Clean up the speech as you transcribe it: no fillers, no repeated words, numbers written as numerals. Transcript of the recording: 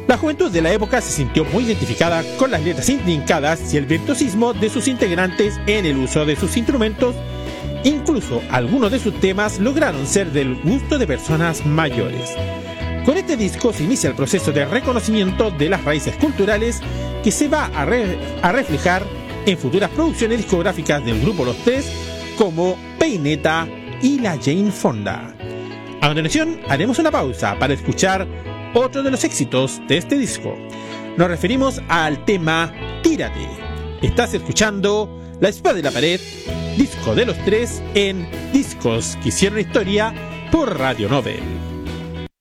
La juventud de la época se sintió muy identificada con las letras intrincadas y el virtuosismo de sus integrantes en el uso de sus instrumentos. Incluso algunos de sus temas lograron ser del gusto de personas mayores. Con este disco se inicia el proceso de reconocimiento de las raíces culturales que se va a reflejar en futuras producciones discográficas del grupo Los Tres, como Peineta y la Jane Fonda. A continuación haremos una pausa para escuchar otro de los éxitos de este disco. Nos referimos al tema Tírate. Estás escuchando La Espada y la Pared, disco de Los Tres, en Discos que Hicieron Historia por Radio Nobel.